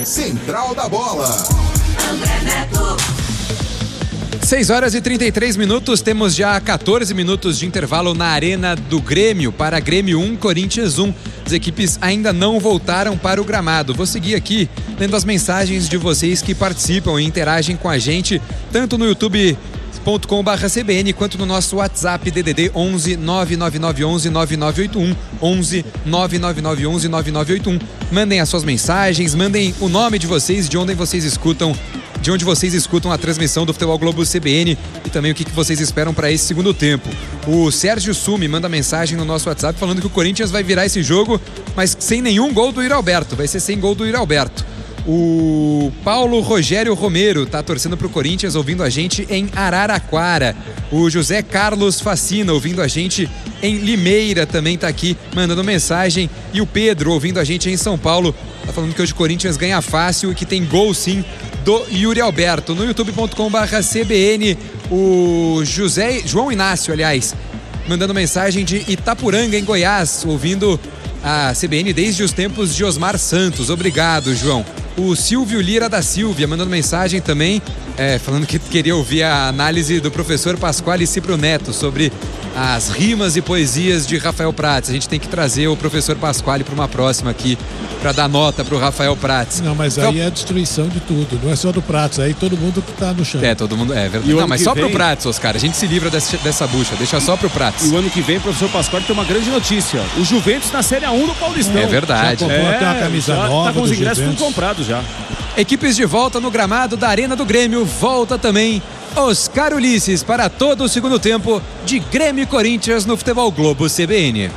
Central da Bola. André Neto. 6h33, temos já 14 minutos de intervalo na Arena do Grêmio para Grêmio 1, Corinthians 1. As equipes ainda não voltaram para o gramado. Vou seguir aqui lendo as mensagens de vocês que participam e interagem com a gente, tanto no youtube.com/CBN quanto no nosso WhatsApp DDD 11 99911 9981 11 99911 9981. Mandem as suas mensagens, mandem o nome de vocês, de onde vocês escutam a transmissão do Futebol Globo CBN e também o que vocês esperam para esse segundo tempo. O Sérgio Sumi manda mensagem no nosso WhatsApp falando que o Corinthians vai virar esse jogo, mas sem nenhum gol do Yuri Alberto. Vai ser sem gol do Yuri Alberto. O Paulo Rogério Romero tá torcendo pro Corinthians, ouvindo a gente em Araraquara. O José Carlos Facina, ouvindo a gente em Limeira, também tá aqui mandando mensagem. E o Pedro, ouvindo a gente em São Paulo, tá falando que hoje o Corinthians ganha fácil e que tem gol sim do Yuri Alberto. No youtube.com/CBN, o João Inácio, mandando mensagem de Itapuranga, em Goiás, ouvindo a CBN desde os tempos de Osmar Santos. Obrigado, João. O Silvio Lira da Silvia mandando mensagem também, falando que queria ouvir a análise do professor Pasquale Cipro Neto sobre as rimas e poesias de Rafael Prats. A gente tem que trazer o professor Pasquale para uma próxima aqui, para dar nota pro Rafael Prats. Não, mas aí é a destruição de tudo, não é só do Prats, aí todo mundo que tá no chão. Todo mundo, é verdade. Não, mas só pro Prats, Oscar, a gente se livra dessa bucha, deixa só pro Prats. E o ano que vem o professor Pasquale tem uma grande notícia, o Juventus na Série A1 do Paulistão. É verdade. Já comprou até uma camisa nova, tá com os ingressos tudo comprados já. Equipes de volta no gramado da Arena do Grêmio, volta também Oscar Ulisses para todo o segundo tempo de Grêmio e Corinthians no Futebol Globo CBN.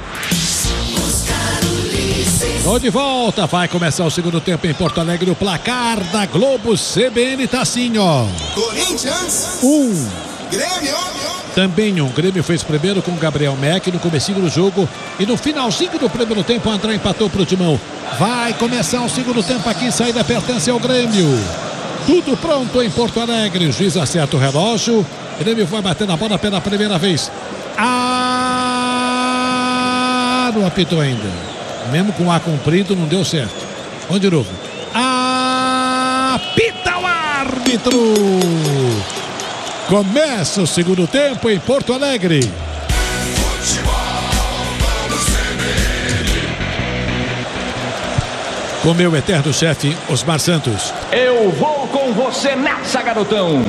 Tô de volta, vai começar o segundo tempo em Porto Alegre. O placar da Globo CBN tá assim, ó. Corinthians 1. Grêmio Também um. Grêmio fez primeiro com o Gabriel Mack no comecinho do jogo. E no finalzinho do primeiro tempo, o André empatou pro Timão. Vai começar o segundo tempo aqui. Saída pertence ao Grêmio. Tudo pronto em Porto Alegre. O juiz acerta o relógio. O Grêmio vai bater na bola pela primeira vez. Não apitou ainda. Mesmo com o A comprido, não deu certo. Vamos de novo. Apita o árbitro. Começa o segundo tempo em Porto Alegre. Com meu eterno chefe, Osmar Santos. Eu vou com você nessa, garotão.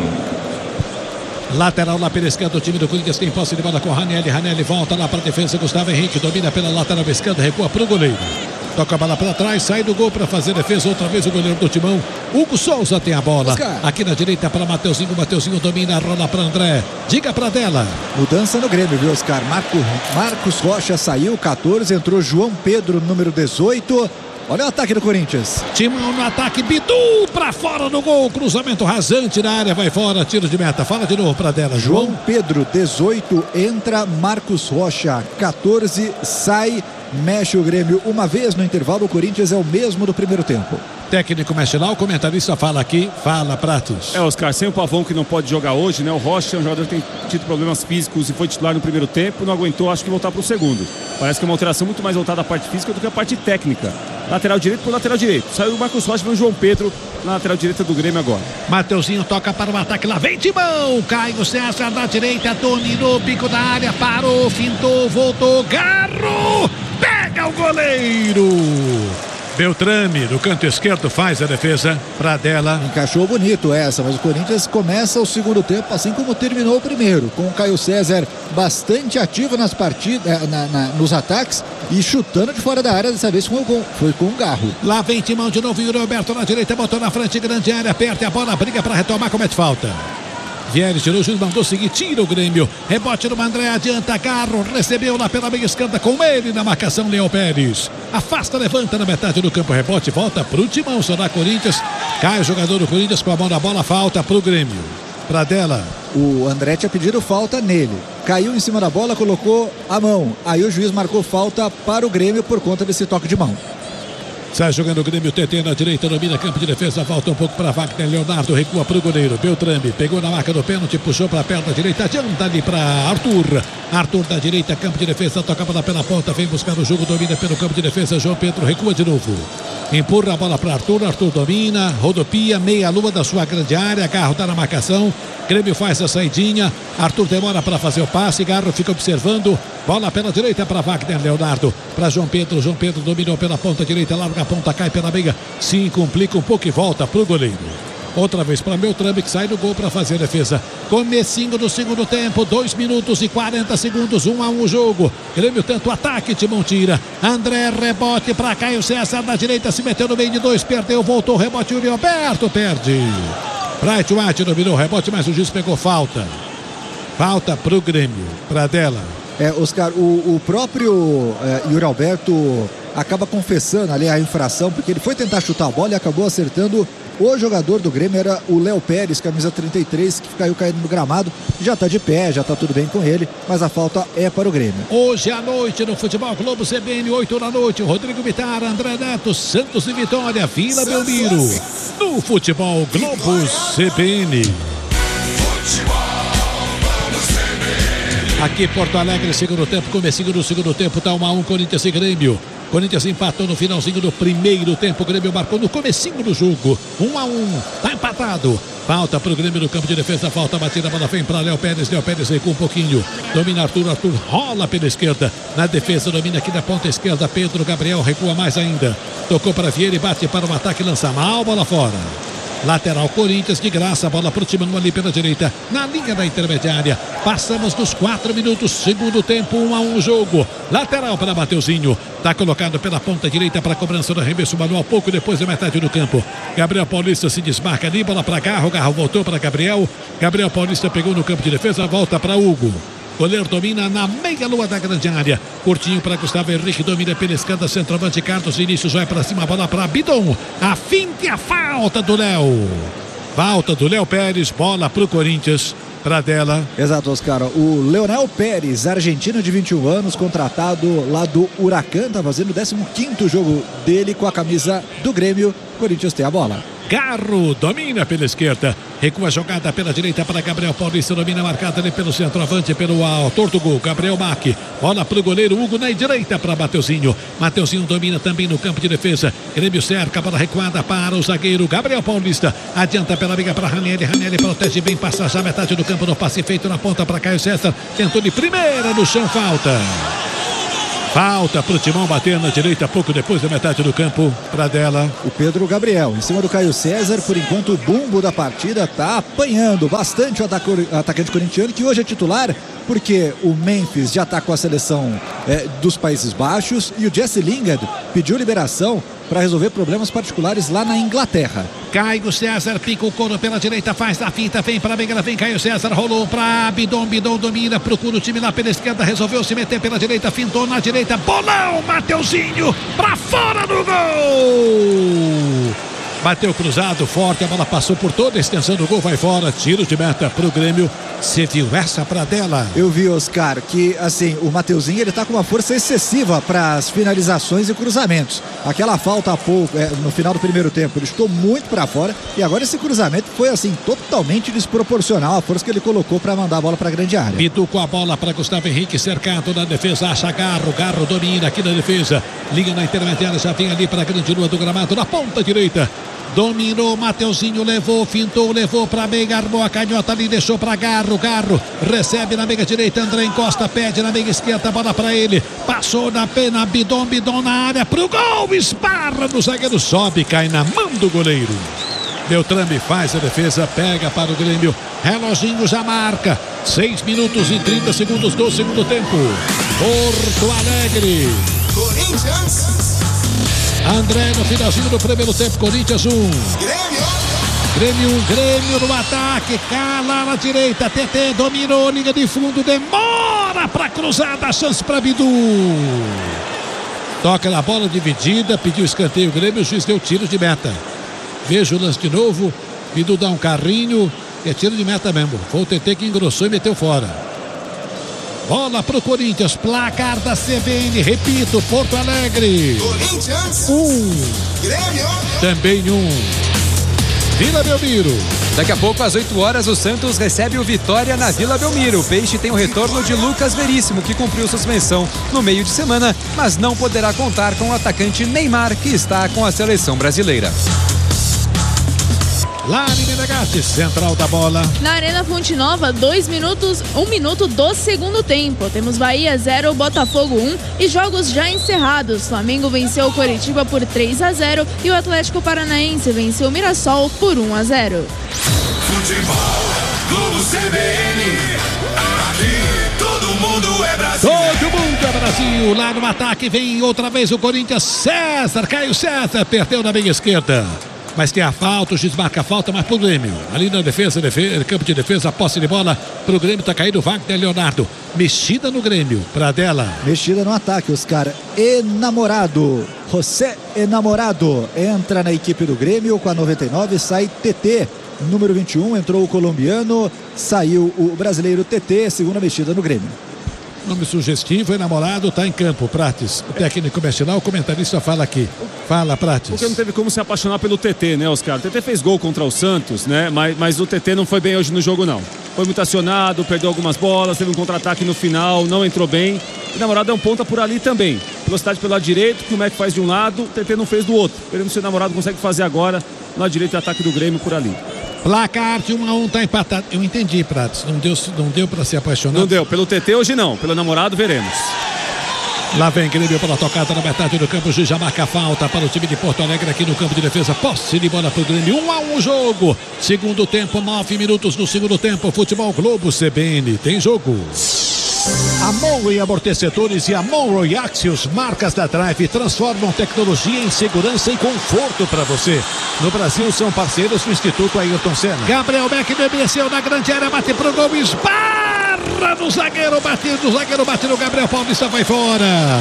Lateral lá pela esquerda, o time do Corinthians tem posse de bola com Ranieri. Ranieri volta lá para a defesa. Gustavo Henrique domina pela lateral esquerda, recua para o goleiro. Toca a bola para trás, sai do gol para fazer defesa. Outra vez o goleiro do Timão. Hugo Souza tem a bola. Oscar. Aqui na direita para Mateuzinho. Mateuzinho domina, rola para André. Diga para dela. Mudança no Grêmio, viu, Oscar? Marcos Rocha saiu, 14. Entrou João Pedro, número 18. Olha o ataque do Corinthians. Timão no ataque, Bidu pra fora do gol, cruzamento rasante na área, vai fora, tiro de meta. Fala de novo pra dela, João Pedro, 18, entra Marcos Rocha, 14, sai, mexe o Grêmio uma vez no intervalo. O Corinthians é o mesmo do primeiro tempo. Técnico mexe lá, o comentarista fala aqui, fala Pratos. Oscar, sem o Pavão que não pode jogar hoje, né? O Rocha é um jogador que tem tido problemas físicos e foi titular no primeiro tempo, não aguentou, acho que voltar pro segundo. Parece que é uma alteração muito mais voltada à parte física do que à parte técnica. Lateral direito por lateral direito. Saiu o Marcos Rocha, vem o João Pedro na lateral direita do Grêmio agora. Mateuzinho toca para o ataque, lá vem Timão. Caio César da direita, dominou, pico da área, parou, fintou, voltou, Garro, pega o goleiro. Beltrame, no canto esquerdo, faz a defesa para dela. Encaixou bonito essa, mas o Corinthians começa o segundo tempo assim como terminou o primeiro, com o Caio César bastante ativo nas partidas, nos ataques e chutando de fora da área. Dessa vez foi com o Garro. Lá vem Timão de novo, Yuri Alberto na direita, botou na frente, grande área, aperta a bola, briga para retomar, comete falta. Vieres tirou, o juiz mandou seguir, tira o Grêmio. Rebote no André, adianta, Garro, recebeu lá pela meia esquerda com ele na marcação, Léo Pérez. Afasta, levanta na metade do campo, rebote, volta pro Timão, só dá Corinthians. Cai o jogador do Corinthians com a mão na bola, falta pro Grêmio. Pra dela. O André tinha pedido falta nele. Caiu em cima da bola, colocou a mão. Aí o juiz marcou falta para o Grêmio por conta desse toque de mão. Sai jogando o Grêmio, TT na direita, domina campo de defesa, volta um pouco para Wagner, Leonardo recua para o goleiro, Beltrame, pegou na marca do pênalti, puxou para a perna direita, adianta ali para Arthur da direita, campo de defesa, toca para pela ponta, vem buscar o jogo, domina pelo campo de defesa, João Pedro recua de novo. Empurra a bola para Arthur. Arthur domina, rodopia, meia-lua da sua grande área. Garro tá na marcação. Grêmio faz a saidinha. Arthur demora para fazer o passe. Garro fica observando. Bola pela direita para Wagner Leonardo. Para João Pedro. João Pedro dominou pela ponta direita. Larga a ponta, cai pela meia. Se complica um pouco e volta para o goleiro. Outra vez para Beltrame, que sai do gol para fazer a defesa. Comecinho do segundo tempo, 2 minutos e 40 segundos, 1-1 o jogo. Grêmio tenta o ataque, Timão tira. André, rebote para Caio César na direita, se meteu no meio de 2, perdeu, voltou, rebote, Yuri Alberto perde. Bright White dominou o rebote, mas o juiz pegou falta. Falta para o Grêmio, para dela. Oscar, o próprio Yuri Alberto acaba confessando ali a infração, porque ele foi tentar chutar a bola e acabou acertando. O jogador do Grêmio era o Léo Pérez, camisa 33, que caiu caindo no gramado. Já está de pé, já está tudo bem com ele, mas a falta é para o Grêmio. Hoje à noite no Futebol Globo CBN, 8 da noite, Rodrigo Bitar, André Neto, Santos e Vitória, Vila Belmiro. No Futebol Globo CBN. Aqui Porto Alegre, segundo tempo, comecinho do segundo tempo, tá 1-1, Corinthians e Grêmio. Corinthians empatou no finalzinho do primeiro tempo, o Grêmio marcou no comecinho do jogo, 1-1, tá empatado. Falta pro Grêmio no campo de defesa, falta batida, a bola vem para Léo Pérez recua um pouquinho, domina Arthur rola pela esquerda, na defesa domina aqui da ponta esquerda, Pedro Gabriel recua mais ainda, tocou para Vieira e bate para o ataque, lança mal, bola fora. Lateral Corinthians, de graça, a bola pro Timão ali pela direita, na linha da intermediária. Passamos dos 4 minutos, segundo tempo, 1-1 o jogo. Lateral para Mateuzinho, tá colocado pela ponta direita para a cobrança do arremesso manual, pouco depois da metade do campo. Gabriel Paulista se desmarca ali, bola para Garro, Garro voltou para Gabriel. Gabriel Paulista pegou no campo de defesa, volta para Hugo. Goleiro domina na meia-lua da grande área. Curtinho para Gustavo Henrique, domina pela esquerda, centroavante Carlos Vinícius vai para cima, bola para Bidon. A fim de a falta do Léo. Falta do Léo Pérez, bola para o Corinthians. Para dela. Exato, Oscar. O Leonel Pérez, argentino de 21 anos, contratado lá do Huracan, tá fazendo o 15º jogo dele com a camisa do Grêmio. Corinthians tem a bola. Garro domina pela esquerda, recua a jogada pela direita para Gabriel Paulista, domina marcada ali pelo centroavante, pelo autor do gol, Gabriel Mack, bola para o goleiro Hugo na direita para Mateuzinho. Mateuzinho domina também no campo de defesa, Grêmio cerca, bola recuada para o zagueiro Gabriel Paulista, adianta pela liga para Ranieri, Ranieri protege bem, passa já metade do campo no passe feito na ponta para Caio César, tentou de primeira no chão, falta. Falta pro Timão bater na direita, pouco depois da metade do campo, para dela. O Pedro Gabriel, em cima do Caio César, por enquanto o bumbo da partida tá apanhando bastante o atacante corintiano, que hoje é titular, porque o Memphis já tá com a seleção dos Países Baixos e o Jesse Lingard pediu liberação para resolver problemas particulares lá na Inglaterra. Caio César pica o couro pela direita, faz a finta, vem para a Bengala, vem Caio César, rolou para Bidon, Bidon domina, procura o time lá pela esquerda, resolveu se meter pela direita, fintou na direita, bolão, Mateuzinho, para fora do gol! Bateu cruzado, forte, a bola passou por toda a extensão do gol, vai fora, tiro de meta pro Grêmio. Você viu essa pra dela? Eu vi, Oscar, que assim, o Mateuzinho, ele tá com uma força excessiva para as finalizações e cruzamentos. Aquela falta há pouco, no final do primeiro tempo, ele chutou muito para fora e agora esse cruzamento foi assim, totalmente desproporcional à força que ele colocou para mandar a bola para a grande área. Bidu com a bola para Gustavo Henrique, cercado na defesa, acha Garro, Garro domina aqui na defesa, liga na intermediária, já vem ali para a grande lua do gramado, na ponta direita. Dominou, Mateuzinho levou, fintou, levou para meia, armou a canhota ali, deixou para Garro, Garro recebe na meia direita, André encosta, pede na meia esquerda, bola para ele, passou na pena, Bidon, Bidon na área, pro gol, esbarra no zagueiro, sobe, cai na mão do goleiro. Beltrame faz a defesa, pega para o Grêmio, reloginho já marca, 6 minutos e 30 segundos do segundo tempo. Porto Alegre. Corinthians. André no finalzinho do primeiro tempo, Corinthians 1. Grêmio no ataque, cala na direita, TT dominou, linha de fundo, demora para cruzar, dá chance para Bidu. Toca na bola dividida, pediu escanteio o Grêmio, o juiz deu tiro de meta. Veja o lance de novo, Bidu dá um carrinho, é tiro de meta mesmo. Foi o TT que engrossou e meteu fora. Bola pro Corinthians, placar da CBN, repito, Porto Alegre. Corinthians. 1. Grêmio. Também 1. Vila Belmiro. Daqui a pouco, às 8 horas, o Santos recebe o Vitória na Vila Belmiro. O Peixe tem o retorno de Lucas Veríssimo, que cumpriu suspensão no meio de semana, mas não poderá contar com o atacante Neymar, que está com a seleção brasileira. Lari Menegatti, central da bola. Na Arena Fonte Nova, 1 minuto do segundo tempo. Temos Bahia 0, Botafogo 1 e jogos já encerrados. Flamengo venceu o Coritiba por 3-0 e o Atlético Paranaense venceu o Mirassol por 1-0. Futebol, Globo CBN, aqui todo mundo é Brasil. Todo mundo é Brasil. Lá no ataque vem outra vez o Corinthians. César, Caio César, perdeu na meia esquerda. Mas tem a falta, o juiz marca a falta, mas pro Grêmio. Ali na defesa, campo de defesa, a posse de bola pro Grêmio, tá caído o Wagner Leonardo. Mexida no Grêmio, Pradella. Mexida no ataque, Oscar. Enamorado, José Enamorado entra na equipe do Grêmio com a 99, sai TT. Número 21, entrou o colombiano, saiu o brasileiro TT, segunda mexida no Grêmio. Nome sugestivo, Enamorado, tá em campo, Prates. O técnico mexe lá, o comentarista fala aqui. Fala, Prates. Porque não teve como se apaixonar pelo TT, né, Oscar? O TT fez gol contra o Santos, né? Mas o TT não foi bem hoje no jogo, não. Foi muito acionado, perdeu algumas bolas, teve um contra-ataque no final, não entrou bem. O Enamorado é um ponta por ali também. Velocidade pelo lado direito, que o Mac faz de um lado, o TT não fez do outro. Veremos se o Enamorado consegue fazer agora no lado direito o ataque do Grêmio por ali. Placar de 1-1, tá empatado. Eu entendi, Prates. Não deu para se apaixonar. Não deu. Pelo TT hoje não. Pelo Namorado veremos. Lá vem Grêmio pela tocada na metade do campo. Já marca a falta para o time de Porto Alegre aqui no campo de defesa. Posse de bola para o Grêmio. 1-1 jogo. Segundo tempo, 9 minutos no segundo tempo. Futebol Globo CBN. Tem jogo. A Monroe Amortecedores e a Monroe Axios, marcas da Drive, transformam tecnologia em segurança e conforto para você. No Brasil são parceiros do Instituto Ayrton Senna. Gabriel Beck desceu na grande área, bate pro gol, esbarra no zagueiro, bate no Gabriel Paulista, vai fora.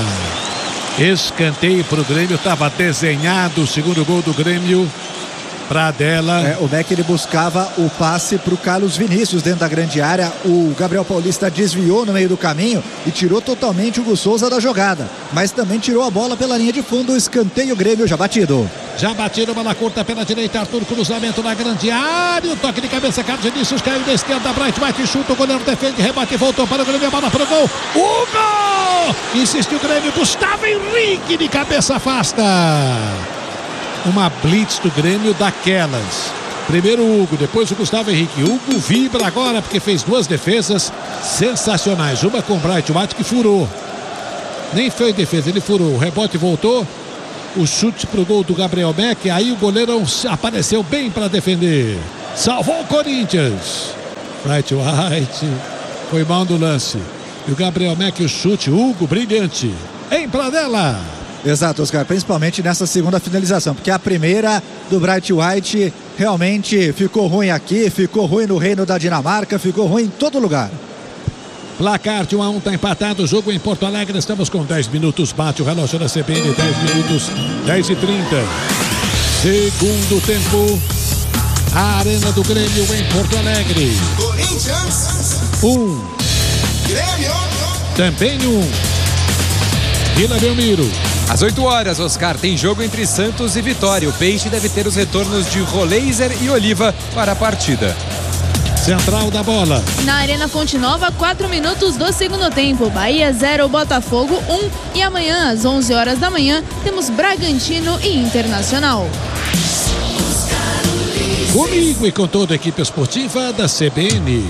Escanteio pro Grêmio, estava desenhado o segundo gol do Grêmio. Pradella. O Beck ele buscava o passe para o Carlos Vinícius dentro da grande área. O Gabriel Paulista desviou no meio do caminho e tirou totalmente o Hugo Souza da jogada. Mas também tirou a bola pela linha de fundo. Escanteio Grêmio já batido. Já batido, bola curta pela direita. Arthur, cruzamento na grande área. O toque de cabeça, Carlos Vinícius caiu da esquerda. Bright White chuta, o goleiro defende, rebate, voltou para o Grêmio. A bola para o gol. O gol! Insistiu o Grêmio. Gustavo Henrique de cabeça afasta. Uma blitz do Grêmio daquelas. Primeiro o Hugo, depois o Gustavo Henrique. Hugo vibra agora porque fez duas defesas sensacionais. Uma com o Bright White que furou. Nem foi defesa, ele furou. O rebote voltou. O chute pro gol do Gabriel Beck. Aí o goleiro apareceu bem para defender. Salvou o Corinthians. Bright White foi mal no lance. E o Gabriel Beck, o chute. Hugo, brilhante. Em Pradella. Exato, Oscar, principalmente nessa segunda finalização, porque a primeira do Bright White realmente ficou ruim aqui, ficou ruim no Reino da Dinamarca, ficou ruim em todo lugar. Placar de 1-1, tá empatado o jogo em Porto Alegre, estamos com 10 minutos, bate o relógio da CBN, 10 minutos, 10h30. Segundo tempo, a Arena do Grêmio em Porto Alegre. Corinthians. 1. Grêmio. Também 1. Vila Belmiro. Às 8 horas, Oscar, tem jogo entre Santos e Vitória. O Peixe deve ter os retornos de Roleiser e Oliva para a partida. Central da bola. Na Arena Fonte Nova, 4 minutos do segundo tempo. Bahia 0, Botafogo 1. E amanhã, às 11 horas da manhã, temos Bragantino e Internacional. Comigo e com toda a equipe esportiva da CBN.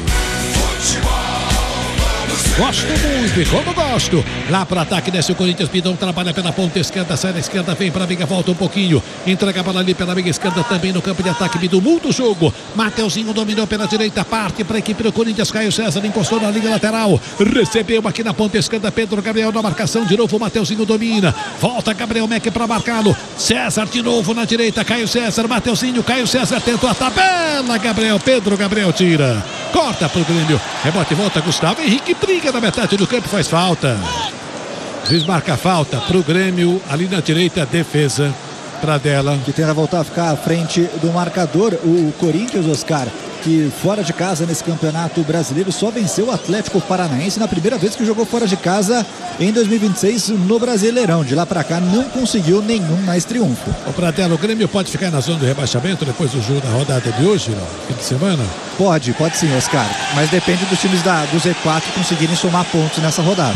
Gosto muito e como gosto. Lá para ataque desce o Corinthians. Pidão trabalha pela ponta esquerda. Sai da esquerda, vem para a briga, volta um pouquinho. Entrega a bola ali pela meia esquerda também no campo de ataque. Bidão muda o jogo. Mateuzinho dominou pela direita. Parte para a equipe do Corinthians. Caio César encostou na linha lateral. Recebeu aqui na ponta esquerda. Pedro Gabriel na marcação. De novo o Mateuzinho domina. Volta Gabriel Meck para marcá-lo. César de novo na direita. Caio César. Mateuzinho. Caio César tentou a tabela. Pedro Gabriel tira. Corta para o Grêmio. Rebote, volta Gustavo Henrique. Briga na metade do campo, faz falta. Juiz marca a falta pro Grêmio, ali na direita, defesa Pradella. Que tenta voltar a ficar à frente do marcador, o Corinthians, Oscar. que fora de casa nesse campeonato brasileiro só venceu o Atlético Paranaense na primeira vez que jogou fora de casa em 2026 no Brasileirão. De lá pra cá não conseguiu nenhum mais triunfo. O Pradella, o Grêmio pode ficar na zona do rebaixamento depois do jogo da rodada de hoje, no fim de semana? Pode sim, Oscar. Mas depende dos times do Z4 conseguirem somar pontos nessa rodada.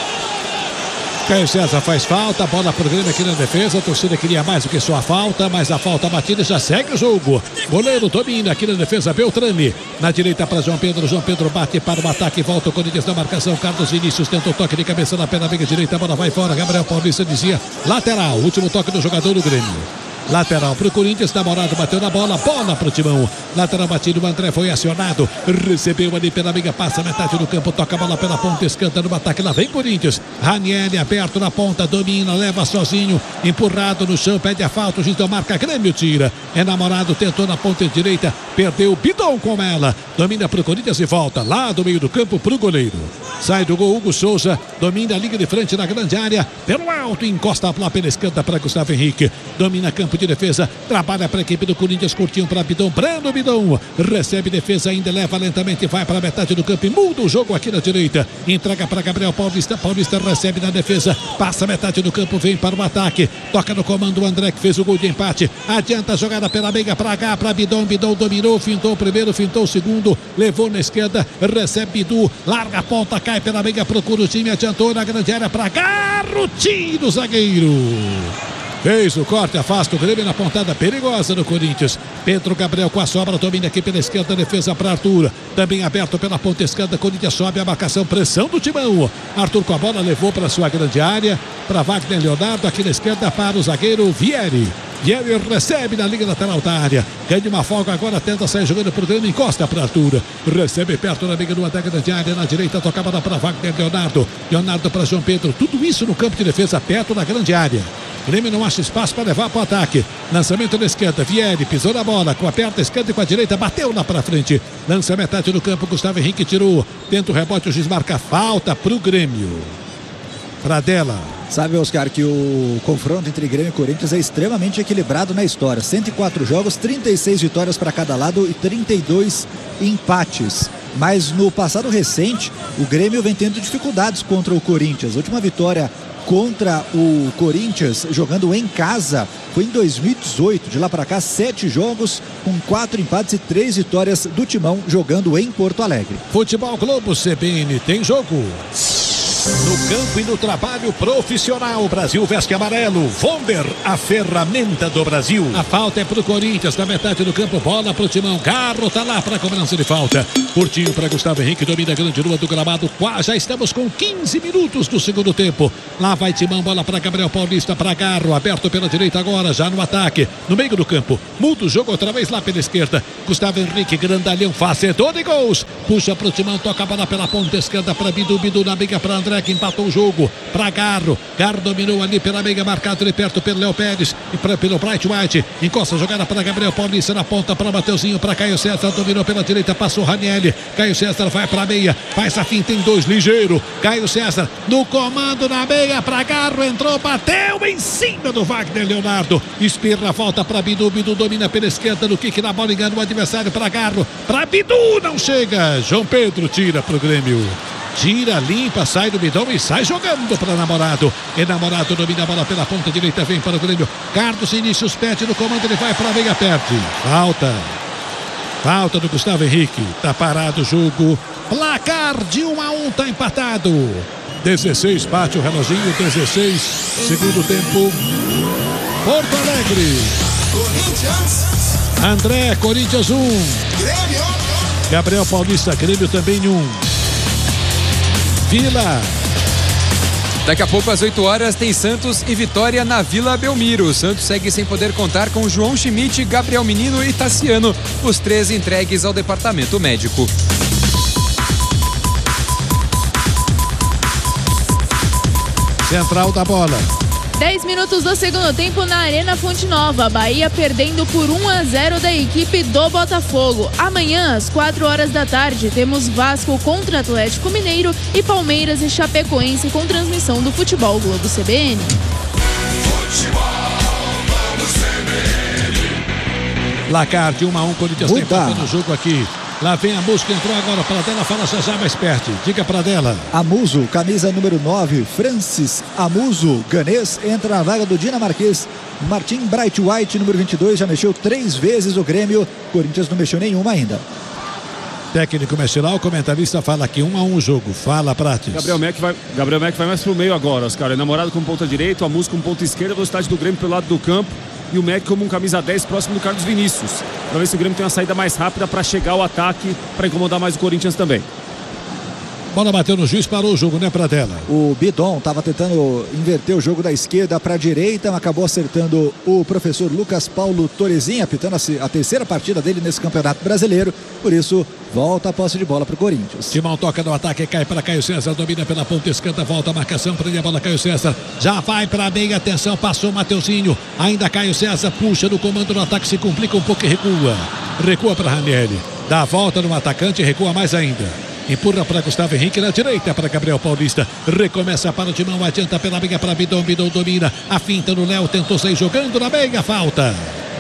Caio César faz falta, bola pro Grêmio aqui na defesa, a torcida queria mais do que só a falta, mas a falta batida já segue o jogo. Goleiro domina aqui na defesa, Beltrame, na direita para João Pedro bate para o ataque, volta o Corinthians na marcação, Carlos Vinícius tenta o toque de cabeça na perna amiga direita, a bola vai fora, Gabriel Paulista dizia lateral, último toque do jogador do Grêmio. Lateral pro Corinthians, Namorado bateu na bola pro Timão. Lateral batido, o André foi acionado. Recebeu ali pela amiga, passa metade do campo, toca a bola pela ponta, escanta no ataque, lá vem Corinthians. Ranieri aberto na ponta, domina, leva sozinho, empurrado no chão, pede a falta, o Gistão marca, Grêmio tira. É Namorado, tentou na ponta direita, perdeu, Bidon com ela. Domina pro Corinthians e volta lá do meio do campo pro goleiro. Sai do gol, Hugo Souza, domina a liga de frente na grande área, pelo alto, encosta lá pela esquerda para Gustavo Henrique. Domina campo de defesa, trabalha para a equipe do Corinthians, curtinho para Bidon, Brando Bidon, recebe defesa ainda, leva lentamente, vai para a metade do campo e muda o jogo aqui na direita, entrega para Gabriel Paulista, Paulista recebe na defesa, passa a metade do campo, vem para o ataque, toca no comando o André que fez o gol de empate, adianta a jogada pela meiga para cá, para Bidon, Bidon dominou, fintou o primeiro, fintou o segundo, levou na esquerda, recebe Bidu, larga a ponta, cai pela meiga, procura o time, adiantou na grande área para Garrotinho do zagueiro. Fez o corte, afasta o Grêmio na pontada perigosa do Corinthians. Pedro Gabriel com a sobra, domina aqui pela esquerda, defesa para Arthur. Também aberto pela ponta esquerda, Corinthians sobe a marcação, pressão do Timão. Arthur com a bola, levou para sua grande área, para Wagner Leonardo, aqui na esquerda para o zagueiro Vieri. Vieri recebe na linha lateral da área, ganha uma folga agora, tenta sair jogando pro Grêmio, encosta para Arthur. Recebe perto na liga do ataque grande área, na direita, tocava para Wagner Leonardo. Leonardo para João Pedro, tudo isso no campo de defesa, perto da grande área. Grêmio não acha espaço para levar para o ataque. Lançamento na esquerda, Vieri pisou na bola, com a perna esquerda e com a direita, bateu lá para frente. Lança metade do campo, Gustavo Henrique tirou. Tenta o rebote, o juiz marca falta para o Grêmio. Pradella. Sabe, Oscar, que o confronto entre Grêmio e Corinthians é extremamente equilibrado na história. 104 jogos, 36 vitórias para cada lado e 32 empates. Mas no passado recente, o Grêmio vem tendo dificuldades contra o Corinthians. A última vitória contra o Corinthians, jogando em casa, foi em 2018. De lá para cá, 7 jogos com 4 empates e 3 vitórias do Timão, jogando em Porto Alegre. Futebol Globo CBN tem jogo. No campo e no trabalho profissional, Brasil veste amarelo. Vonder, a ferramenta do Brasil. A falta é pro Corinthians, na metade do campo, bola pro Timão. Carro tá lá pra cobrança de falta. Curtinho para Gustavo Henrique, domina a grande lua do gramado. Já estamos com 15 minutos do segundo tempo. Lá vai Timão, bola para Gabriel Paulista, para Garro, aberto pela direita agora, já no ataque. No meio do campo, muda o jogo outra vez lá pela esquerda. Gustavo Henrique, grandalhão, fazedor de gols. Puxa pro Timão, toca a bola pela ponta esquerda para Bidu, Bidu na briga para André, que empatou o jogo para Garro. Garro dominou ali pela meiga, marcado de perto pelo Léo Pérez e pelo Bright White. Encosta a jogada para Gabriel Paulista na ponta para Mateuzinho, para Caio César, dominou pela direita, passou Ranieri. Caio César vai para a meia, faz a finta em 2, ligeiro. Caio César no comando na meia para Garro, entrou, bateu em cima do Wagner Leonardo. Espirra, volta para Bidu, Bidu domina pela esquerda no kick na bola, engana o adversário para Garro, para Bidu, não chega. João Pedro tira pro Grêmio. Tira, limpa, sai do bidão e sai jogando para Namorado. E Namorado domina a bola pela ponta direita, vem para o Grêmio. Carlos Vinícius pede no comando, ele vai para a meia, perde. Falta do Gustavo Henrique. Tá parado o jogo. Placar de 1-1, tá empatado. 16, bate o reloginho, 16, segundo tempo. Porto Alegre. Corinthians. André, Corinthians 1. Grêmio. Gabriel Paulista, Grêmio também 1. Vila. Daqui a pouco, às 8 horas, tem Santos e Vitória na Vila Belmiro. O Santos segue sem poder contar com João Schmidt, Gabriel Menino e Tassiano, os 3 entregues ao departamento médico. Central da bola. 10 minutos do segundo tempo na Arena Fonte Nova. Bahia perdendo por 1-0 da equipe do Botafogo. Amanhã, às 4 horas da tarde, temos Vasco contra Atlético Mineiro e Palmeiras e Chapecoense com transmissão do Futebol Globo CBN. Placar de 1-1, Corinthians Muda. tem empatando o jogo aqui. Lá vem a música, entrou agora para dela, fala já mais perto. Diga para dela. Amuso, camisa número 9, Francis Amuso, ganês, entra na vaga do dinamarquês Martin Bright White, número 22, já mexeu 3 vezes o Grêmio, Corinthians não mexeu nenhuma ainda. Técnico mexe lá, o comentarista fala aqui 1-1 o jogo, fala Prates. Gabriel Mack vai mais pro meio agora, Oscar. É namorado com ponta direita, a Amuso com ponta esquerda, a velocidade do Grêmio pelo lado do campo. E o Mack como um camisa 10 próximo do Carlos Vinícius. Para ver se o Grêmio tem uma saída mais rápida para chegar ao ataque, para incomodar mais o Corinthians também. Bola bateu no juiz, parou o jogo, né, Pradella? O Bidon estava tentando inverter o jogo da esquerda para a direita, mas acabou acertando o professor Lucas Paulo Torezinha, apitando a terceira partida dele nesse Campeonato Brasileiro. Por isso, volta a posse de bola para o Corinthians. Timão toca no ataque, cai para Caio César, domina pela ponta esquerda, volta a marcação, prende a bola Caio César, já vai para a meia, atenção, passou o Mateuzinho, ainda Caio César, puxa no comando do ataque, se complica um pouco e recua para Ranieri, dá a volta no atacante e recua mais ainda. Empurra para Gustavo Henrique na direita para Gabriel Paulista. Recomeça para o Timão, adianta pela meia para Bidon. Bidon domina. A finta no Léo, tentou sair jogando na meia. Falta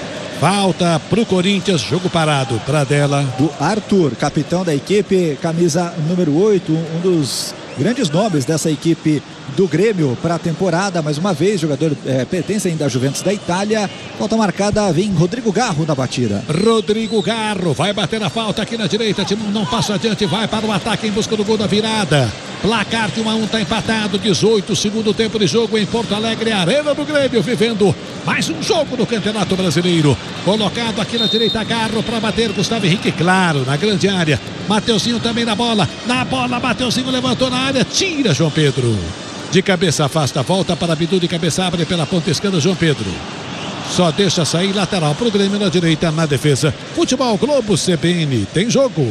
para o Corinthians, jogo parado. Pradella. Do Arthur, capitão da equipe, camisa número 8, um dos grandes nomes dessa equipe do Grêmio para a temporada. Mais uma vez, jogador pertence ainda à Juventus da Itália. Falta marcada, vem Rodrigo Garro na batida. Rodrigo Garro vai bater a falta aqui na direita. Timão não passa adiante, vai para o ataque em busca do gol da virada. Placar de 1-1, está empatado. 18, segundo tempo de jogo em Porto Alegre, Arena do Grêmio, vivendo mais um jogo do Campeonato Brasileiro. Colocado aqui na direita, Garro para bater. Gustavo Henrique, claro, na grande área. Mateuzinho também na bola. Mateuzinho levantou na área, tira João Pedro. De cabeça afasta, volta para Bidu, de cabeça abre pela ponta esquerda, João Pedro. Só deixa sair lateral para o Grêmio na direita, na defesa. Futebol Globo CBN, tem jogo.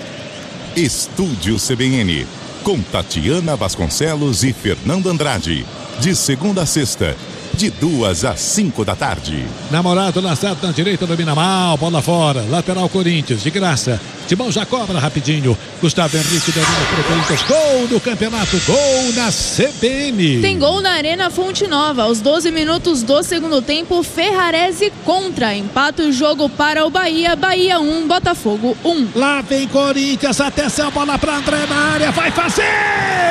Estúdio CBN, com Tatiana Vasconcelos e Fernando Andrade. De segunda a sexta, de 2 às 5 da tarde. Namorado lançado na direita, domina mal, bola fora, lateral Corinthians, de graça. Timão já cobra rapidinho. Gustavo Henrique domina para o Corinthians. Gol do campeonato, gol na CBN. Tem gol na Arena Fonte Nova. Aos 12 minutos do segundo tempo, Ferrarese contra. Empata o jogo para o Bahia. Bahia 1, Botafogo 1. Lá vem Corinthians, atenção, bola para André na área, vai fazer!